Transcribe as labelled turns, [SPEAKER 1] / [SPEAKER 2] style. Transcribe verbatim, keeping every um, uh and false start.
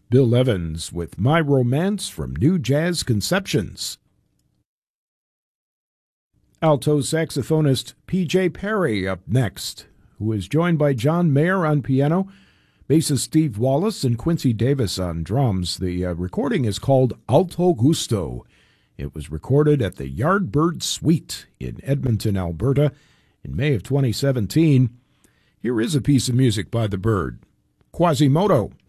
[SPEAKER 1] Bill Evans with My Romance from New Jazz Conceptions. Alto saxophonist P J Perry up next, who is joined by John Mayer on piano, bassist Steve Wallace, and Quincy Davis on drums. The uh, recording is called Alto Gusto. It was recorded at the Yardbird Suite in Edmonton, Alberta in May of twenty seventeen. Here is a piece of music by the Bird, Quasimodo.